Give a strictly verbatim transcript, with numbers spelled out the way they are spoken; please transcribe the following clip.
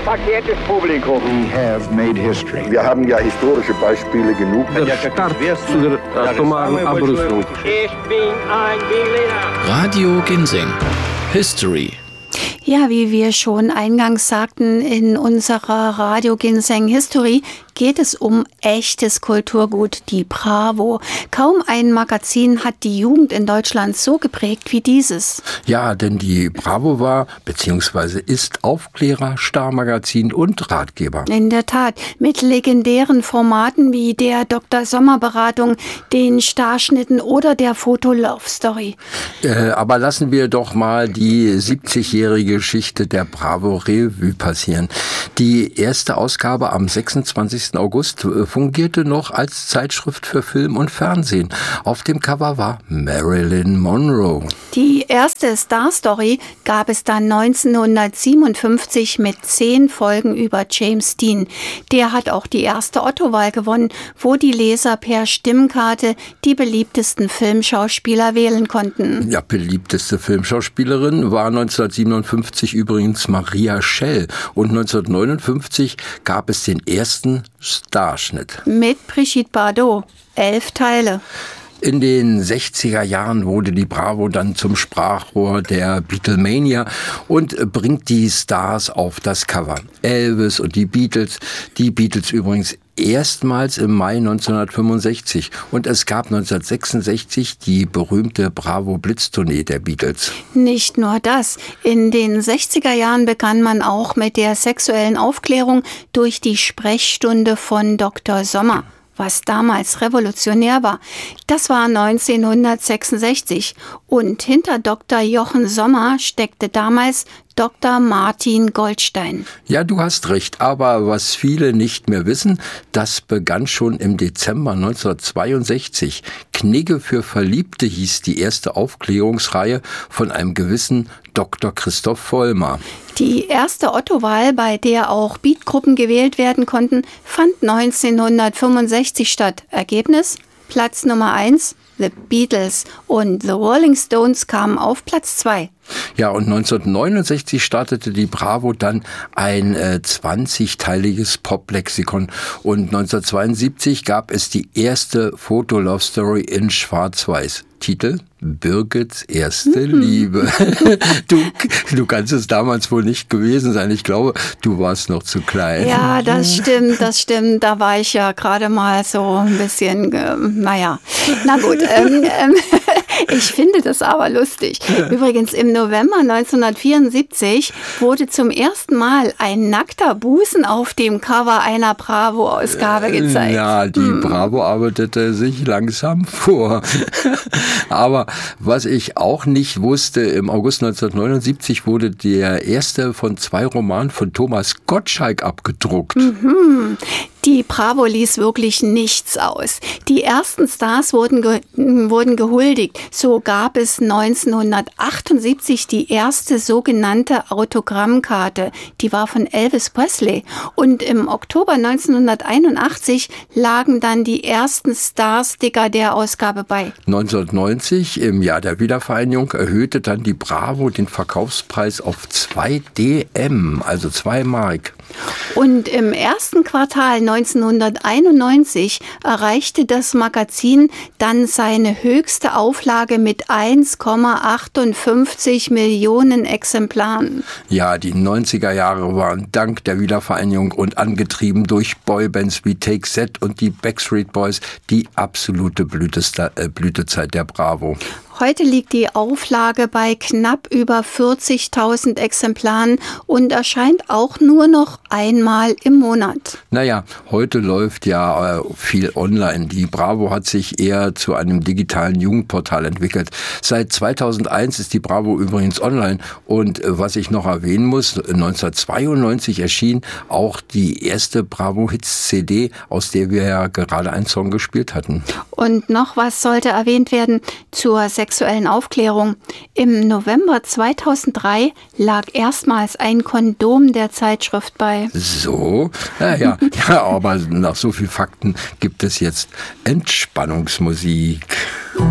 verehrtes Publikum. We have made history. Wir haben ja historische Beispiele genug. Der Start zu der atomaren Abrüstung. Ich bin ein Berliner. Radio Ginseng. History. Ja, wie wir schon eingangs sagten, in unserer Radio Ginseng History geht es um echtes Kulturgut, die Bravo. Kaum ein Magazin hat die Jugend in Deutschland so geprägt wie dieses. Ja, denn die Bravo war bzw. ist Aufklärer, Starmagazin und Ratgeber. In der Tat, mit legendären Formaten wie der Doktor Sommer Beratung, den Starschnitten oder der Foto Love Story. Äh, aber lassen wir doch mal die siebzigjährige Geschichte der Bravo Revue passieren. Die erste Ausgabe am sechsundzwanzigsten August fungierte noch als Zeitschrift für Film und Fernsehen. Auf dem Cover war Marilyn Monroe. Die erste Star-Story gab es dann neunzehnhundertsiebenundfünfzig mit zehn Folgen über James Dean. Der hat auch die erste Otto-Wahl gewonnen, wo die Leser per Stimmkarte die beliebtesten Filmschauspieler wählen konnten. Ja, beliebteste Filmschauspielerin war neunzehnhundertsiebenundfünfzig übrigens Maria Schell. Und neunzehnhundertneunundfünfzig gab es den ersten Starschnitt. Mit Brigitte Bardot. Elf Teile. In den sechziger Jahren wurde die Bravo dann zum Sprachrohr der Beatlemania und bringt die Stars auf das Cover. Elvis und die Beatles, die Beatles übrigens erstmals im Mai neunzehnhundertfünfundsechzig. Und es gab neunzehnhundertsechsundsechzig die berühmte Bravo-Blitz-Tournee der Beatles. Nicht nur das. In den sechziger Jahren begann man auch mit der sexuellen Aufklärung durch die Sprechstunde von Doktor Sommer, was damals revolutionär war. Das war neunzehnhundertsechsundsechzig. Und hinter Doktor Jochen Sommer steckte damals Doktor Martin Goldstein. Ja, du hast recht, aber was viele nicht mehr wissen, das begann schon im Dezember neunzehnhundertzweiundsechzig. Knigge für Verliebte hieß die erste Aufklärungsreihe von einem gewissen Doktor Christoph Vollmer. Die erste Otto-Wahl, bei der auch Beatgruppen gewählt werden konnten, fand neunzehnhundertfünfundsechzig statt. Ergebnis? Platz Nummer eins, The Beatles, und The Rolling Stones kamen auf Platz zwei. Ja, und neunzehnhundertneunundsechzig startete die Bravo dann ein äh, zwanzigteiliges Pop-Lexikon. Und neunzehnhundertzweiundsiebzig gab es die erste Foto-Love-Story in Schwarz-Weiß. Titel: Birgits erste mhm. Liebe. Du, du kannst es damals wohl nicht gewesen sein. Ich glaube, du warst noch zu klein. Ja, das stimmt, das stimmt. Da war ich ja gerade mal so ein bisschen, äh, naja, na gut. Ähm, ähm, ich finde das aber lustig. Übrigens, im November neunzehnhundertvierundsiebzig wurde zum ersten Mal ein nackter Busen auf dem Cover einer Bravo-Ausgabe gezeigt. Ja, die hm. Bravo arbeitete sich langsam vor. Aber was ich auch nicht wusste, im August neunzehnhundertneunundsiebzig wurde der erste von zwei Romanen von Thomas Gottschalk abgedruckt. Mhm. Die Bravo ließ wirklich nichts aus. Die ersten Stars wurden, ge- wurden gehuldigt. So gab es neunzehnhundertachtundsiebzig die erste sogenannte Autogrammkarte. Die war von Elvis Presley. Und im Oktober neunzehnhunderteinundachtzig lagen dann die ersten Star-Sticker der Ausgabe bei. neunzehnhundertneunzig, im Jahr der Wiedervereinigung, erhöhte dann die Bravo den Verkaufspreis auf zwei D M, also zwei Mark. Und im ersten Quartal neunzehnhunderteinundneunzig erreichte das Magazin dann seine höchste Auflage mit eins Komma achtundfünfzig Millionen Exemplaren. Ja, die neunziger Jahre waren dank der Wiedervereinigung und angetrieben durch Boybands wie Take That und die Backstreet Boys die absolute Blütesta- äh, Blütezeit der Bravo. Heute liegt die Auflage bei knapp über vierzigtausend Exemplaren und erscheint auch nur noch einmal im Monat. Naja, heute läuft ja äh, viel online. Die Bravo hat sich eher zu einem digitalen Jugendportal entwickelt. Seit zweitausendeins ist die Bravo übrigens online. Und äh, was ich noch erwähnen muss, neunzehnhundertzweiundneunzig erschien auch die erste Bravo-Hits-C D, aus der wir ja gerade einen Song gespielt hatten. Und noch was sollte erwähnt werden zur sexuellen Aufklärung. Im November zweitausenddrei lag erstmals ein Kondom der Zeitschrift bei. So? Ja, ja, ja, aber nach so viel Fakten gibt es jetzt Entspannungsmusik.